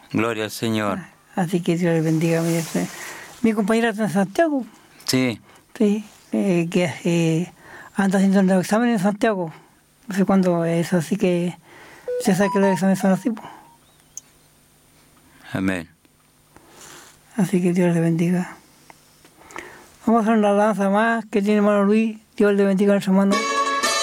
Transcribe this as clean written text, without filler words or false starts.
Gloria al Señor. Así que Dios les bendiga. Mi compañera está en Santiago. Sí. Sí, que anda haciendo los exámenes en Santiago. No sé cuándo es, así que se sabe que los exámenes son así. Pues. Amén. Así que Dios les bendiga. Vamos a hacer una danza más que tiene hermano Luis. Dios le bendiga a nuestro hermano.